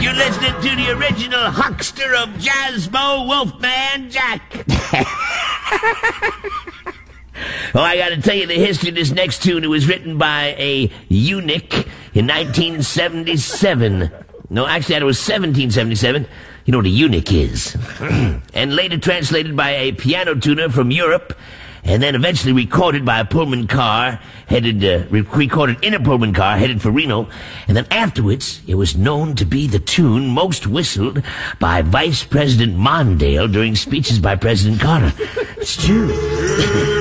You're listening to the original huckster of Jazzmo, Wolfman Jack. Oh, I gotta tell you the history of this next tune. It was written by a eunuch in 1977. No, actually, it was 1777. You know what a eunuch is. And later translated by a piano tuner from Europe, and then eventually recorded by a Pullman car recorded in a Pullman car headed for Reno. And then afterwards, it was known to be the tune most whistled by Vice President Mondale during speeches by President Carter. It's true.